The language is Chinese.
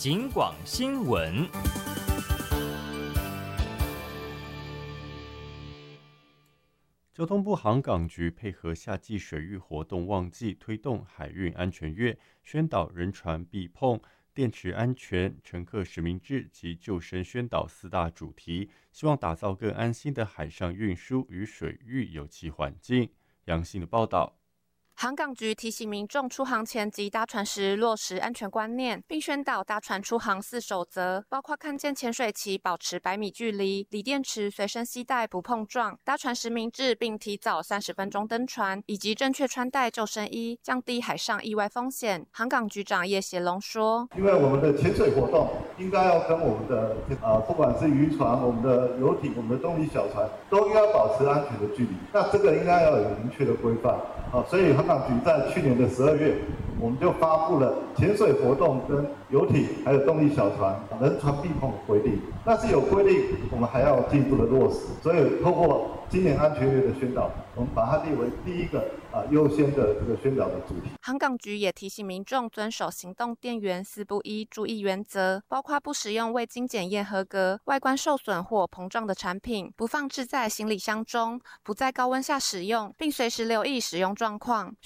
警广新闻。 交通部航港局配合夏季水域活动旺季，推动海运安全月，宣导人船避碰、电池安全、乘客实名制及救生宣导4大主题，希望打造更安心的海上运输与水域有机环境。杨信的报道。 航港局提醒民众出航前及搭船时落实安全观念，并宣导搭船出航4守则，包括看见潜水旗保持100米距离、锂电池随身携带不碰撞、搭船实名制并提早30分钟登船，以及正确穿戴救生衣，降低海上意外风险。航港局长叶协龙说：“ 因为我们的潜水活动应该要跟我们的不管是渔船、我们的游艇、我们的动力小船，都应该保持安全的距离。那这个应该要有明确的规范。所以航港局在去年的12月，我们就发布了潜水活动跟游艇还有动力小船人船避碰的规定。但是有规定，我们还要进一步的落实。所以透过今年安全月的宣导，我们把它列为第一个优先的这个宣导的主题。 航港局也提醒民众遵守行动电源4不1注意原则，包括不使用未经检验合格、外观受损或膨胀的产品，不放置在行李箱中，不在高温下使用，并随时留意使用状况。